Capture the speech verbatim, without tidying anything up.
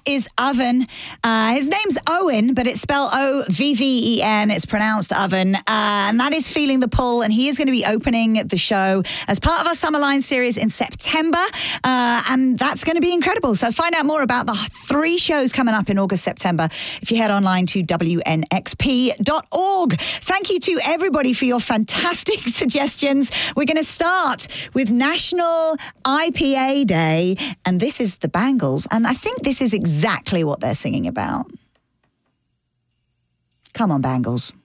is Oven. Uh, his name's Owen, but it's spelled O V V E N. It's pronounced Oven. Uh, and that is Feeling the Pull. And he is going to be opening the show as part of our Summerline series in September. Uh, and that's going to be incredible. So find out more about the three shows coming up in August, September if you head online to W N X P dot org. Thank you to everybody for your fantastic suggestions. We're going to start with National I P A Day. And this is the Bangles. And I think this is exactly what they're singing about. Come on, Bangles.